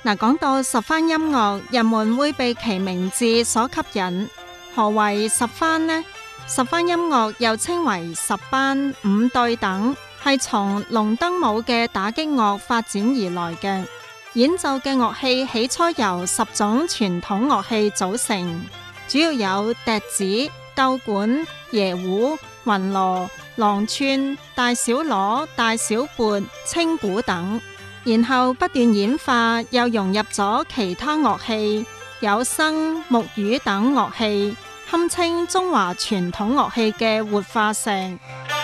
嗱，講到十番音樂，人們會被其名字所吸引。何謂十番呢？十番音樂又稱為十班、五對等，係從龍燈舞嘅打擊樂發展而來嘅。演奏嘅樂器起初由10種傳統樂器組成，主要有笛子、斗管、椰胡、雲鑼、廊串、大小鑼、大小撥、清鼓等。然後不斷演化，又融入咗其他樂器，有笙、木魚等樂器，堪稱中華傳統樂器嘅活化石。